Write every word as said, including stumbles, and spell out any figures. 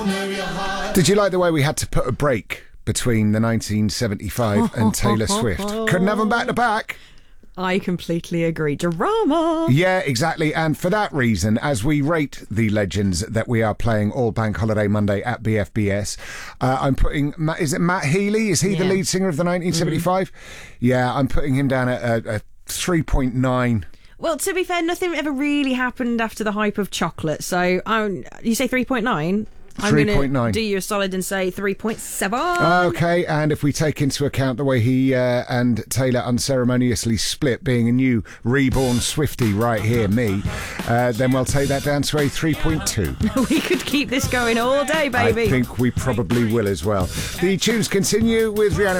Did you like the way we had to put a break between the nineteen seventy-five and Taylor Swift? Couldn't have them back to back. I completely agree. Drama. Yeah, exactly. And for that reason, as we rate the legends that we are playing all Bank Holiday Monday at B F B S, uh, I'm putting, is it Matt Healy? Is he yeah. the lead singer of the nineteen seventy-five? Mm-hmm. Yeah, I'm putting him down at a, a three point nine. Well, to be fair, nothing ever really happened after the hype of chocolate. So um, you say three point nine? I'm going to do you a solid and say three point seven. Okay, and if we take into account the way he uh, and Taylor unceremoniously split, being a new reborn Swiftie right here, me, uh, then we'll take that down to a three point two. We could keep this going all day, baby. I think we probably will as well. The tunes continue with Rihanna.